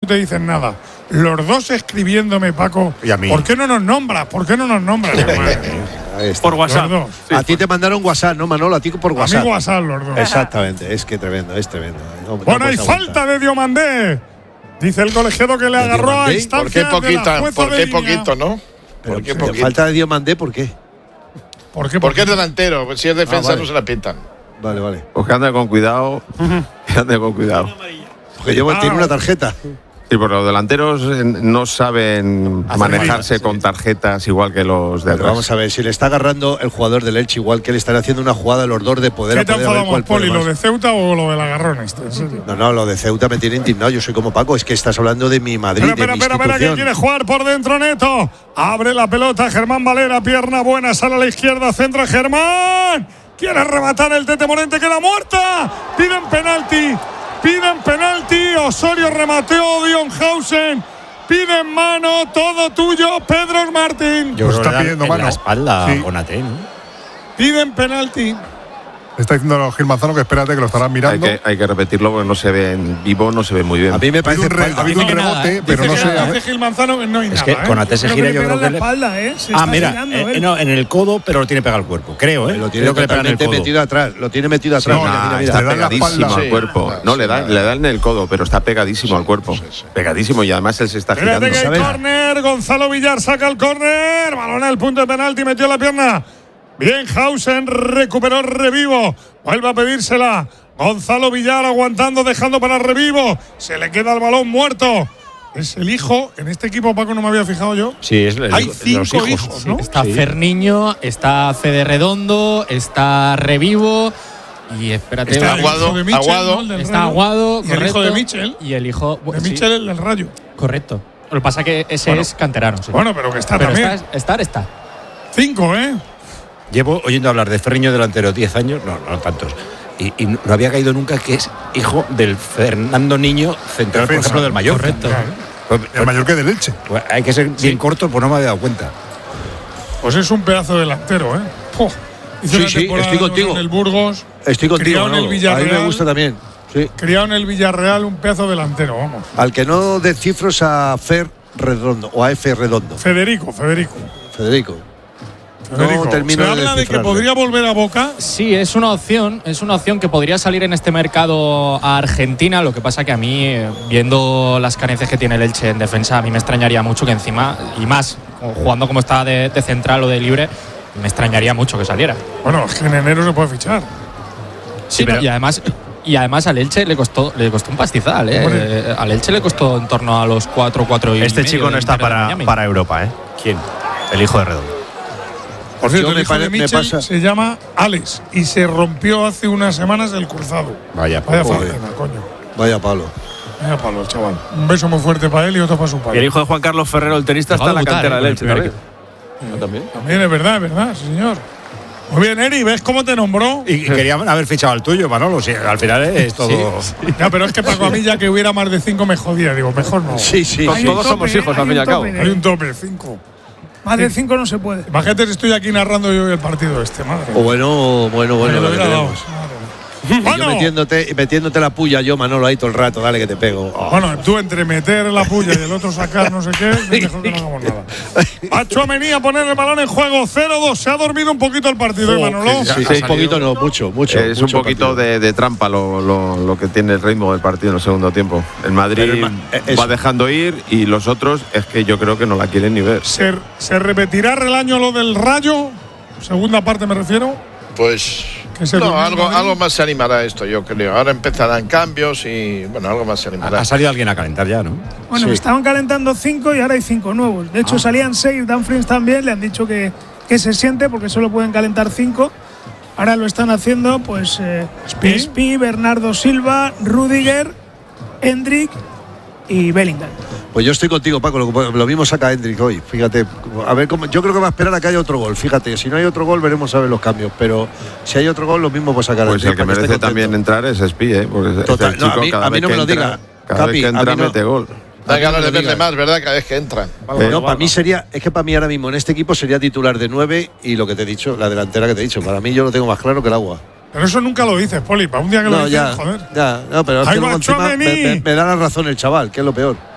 te dicen nada. Los dos escribiéndome, Paco. Y a mí. ¿Por qué no nos nombras? Por WhatsApp. Los dos. Sí, a ti te mandaron WhatsApp, ¿no, Manolo? A ti por A WhatsApp. mí WhatsApp los dos. Exactamente, es tremendo. No, Bueno, hay falta de Diomandé. Dice el colegiado que le agarró a ¿Por instancia qué poquita? de la jueza ¿Por de qué línea. poquito, no? Pero ¿Por qué poquito? falta de Diomandé, ¿por qué? ¿Por qué? Porque es delantero. Si es defensa vale. no se la pintan. Vale. Pues que ande con cuidado. Que ande con cuidado. Porque tiene una tarjeta. Sí, porque los delanteros no saben Hacer manejarse medidas, con sí. tarjetas igual que los de Pero atrás. vamos a ver, si le está agarrando el jugador del Elche, igual que le están haciendo una jugada a los dos de poder ¿Qué te a poder a ver enfadamos, cuál puede Poli? ¿Lo más. de Ceuta o lo del agarrón este? ¿En serio? No, lo de Ceuta me tiene indignado. Yo soy como Paco, es que estás hablando de mi Madrid, Espera, de mi que institución. quiere jugar por dentro Neto. Abre la pelota Germán Valera, pierna buena, sale a la izquierda, centra Germán. Quiere rematar el Tete Morente, queda muerta. Piden penalti. Osorio remateó Dionhausen. Piden mano, todo tuyo, Pedro Martín. Yo Pues creo está que pidiendo en mano. la espalda Sí. Konaté, ¿no? Piden penalti. Está diciendo Gil Manzano que espérate, que lo estarán mirando. Hay que repetirlo porque no se ve en vivo, no se ve muy bien. A mí me Ha parece ha habido un Dice que nada, rebote, pero no Dice sé. que dice Gil Manzano que no hay Es nada. que Konaté se gira, yo creo que la espalda, se Ah, está mira, girando, él. no, en el codo, pero lo tiene pegado al cuerpo, creo, ¿eh? Lo tiene Creo que le pegan en el totalmente codo. metido atrás. Lo tiene metido atrás. No, mira. Está le dan la pegadísimo espalda. al Sí. cuerpo. Sí, No, le dan en el codo, pero está pegadísimo al cuerpo. sí. Pegadísimo y además él se está girando. Espérate que hay ¿sabes? córner. Gonzalo Villar saca el córner. Balón al punto de penalti, metió la pierna. Bien, Hausen recuperó Revivo. Vuelve a pedírsela. Gonzalo Villar aguantando, dejando para Revivo. Se le queda el balón muerto. Es el hijo. En este equipo, Paco, no me había fijado yo. Sí, es Hay los 5 hijos, ¿no? Está Ferniño, está Fede Redondo, está Revivo y espérate. Está el Aguado, hijo de Michel, Aguado. ¿no? El del Está Rayo. Aguado, Y el hijo correcto. de Michel. Y el hijo De sí, Michel, el del Rayo. correcto. Lo que pasa es que ese Bueno. es canterano. Sí. Bueno, pero que está pero también. está. 5, ¿eh? Llevo oyendo hablar de Ferriño delantero 10 años, no tantos. Y no había caído nunca que es hijo del Fernando Niño, central, por Defensa. ejemplo, del Mallorca. Correcto. El mayor que del Elche. Pues hay que ser bien corto, pues no me había dado cuenta. Pues es un pedazo de delantero, ¿eh? ¡Puh! Hizo Sí, una sí, temporada estoy contigo. En el Burgos. Estoy contigo, Criado en el Manolo. A Villarreal. mí me gusta también. Sí. Criado en el Villarreal, un pedazo de delantero, vamos. Al que no descifro es a Fer Redondo o a F Redondo. Federico. Federico. Federico. No termino Se de habla de que descifrarle. podría volver a Boca. Sí, es una opción que podría salir en este mercado a Argentina. Lo que pasa que a mí, viendo las carencias que tiene el Elche en defensa, a mí me extrañaría mucho que encima, y más jugando como está de central o de libre, me extrañaría mucho que saliera. Bueno, es que en enero se puede fichar. Sí, pero- y además al Elche le costó un pastizal, ¿eh? Hombre. Al Elche le costó en torno a los 4 y Este medio chico no de está Inter de Miami. para Europa, ¿eh? ¿Quién? El hijo de Redondo. Por cierto, Yo el me hijo de pare- me Michel pasa- se llama Alex y se rompió hace unas semanas el cruzado. Vaya, Vaya joder. faena, coño. Vaya palo. Vaya palo, el chaval. Un beso muy fuerte para él y otro para su Y el padre. hijo de Juan Carlos Ferrero, el tenista, Llegó está en a la debutar, cantera del con el Elche primer también. ¿También? También es verdad, sí, señor. Muy bien, Eri, ¿ves cómo te nombró? Y querían haber fichado al tuyo, Manolo. Sí, al final es todo. Ya, pero es que Paco, a mí ya que hubiera más de 5 me jodía. Digo, mejor no. Sí, sí. Todos sí. somos hijos, al fin y al cabo. Hay un tope, 5. Más de 5 no se puede. Imagínate si estoy aquí narrando yo el partido este, madre. O bueno, Me lo lo que hubiera dado. tenemos. Madre. Y yo metiéndote la puya, yo, Manolo, ahí todo el rato, dale que te pego. Oh. Bueno, tú entre meter la puya y el otro sacar no sé qué, es mejor que no hagamos nada. Pacho Amení a poner el balón en juego, 0-2. Se ha dormido un poquito el partido, ¿eh, Manolo? Sí, un poquito no, mucho. Es mucho un poquito partido. de trampa lo que tiene el ritmo del partido en el segundo tiempo. El Madrid Pero va dejando ir y los otros es que yo creo que no la quieren ni ver. ¿Se repetirá el año lo del Rayo? Segunda parte me refiero. Pues Que se no, durmió Madrid. algo más se animará esto, yo creo. Ahora empezarán cambios y bueno, algo más se animará. Ha salido alguien a calentar ya, ¿no? Bueno, Sí. estaban calentando 5 y ahora hay 5 nuevos. De hecho, salían 6. Dan Frins también le han dicho que se siente porque solo pueden calentar 5. Ahora lo están haciendo, pues, Spi, Bernardo Silva, Rudiger, Hendrik y Bellingham. Pues yo estoy contigo, Paco. Lo mismo saca Hendrik hoy. Fíjate, a ver cómo. Yo creo que va a esperar a que haya otro gol. Fíjate, si no hay otro gol, veremos a ver los cambios. Pero si hay otro gol, lo mismo puede sacar Pues Hendrik, el que para esté merece contento. también entrar es Spi, porque Total, este no, chico a mí no me lo diga. Cada Capi, vez que a mí entra no. mete gol. Da ganas de no me verle digas. más, ¿verdad? Cada vez que entran. No, para mí sería. Es que para mí ahora mismo en este equipo sería titular de 9 y lo que te he dicho, la delantera que te he dicho. Para mí yo lo tengo más claro que el agua. Pero eso nunca lo dices, Poli. Para un día que lo No, dices, ya. joder. Ya, no, pero es Ahí que va luego encima Tchouaméni. me da la razón el chaval, que es lo peor.